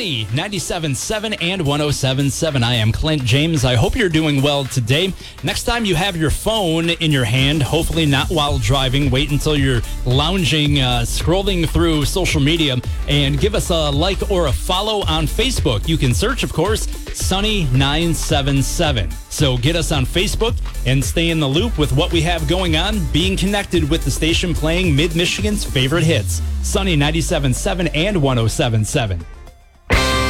Sunny 97.7 and 107.7. I am Clint James. I hope you're doing well today. Next time you have your phone in your hand, hopefully not while driving, wait until you're lounging, scrolling through social media, and give us a like or a follow on Facebook. You can search, of course, Sunny977. So get us on Facebook and stay in the loop with what we have going on, being connected with the station playing Mid-Michigan's favorite hits, Sunny 97.7 and 107.7.